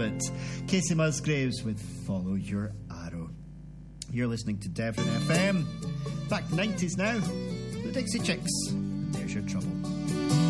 it. Casey Musgraves with Follow Your Arrow. You're listening to Devon FM. Back 90s now. The Dixie Chicks. There's Your Trouble.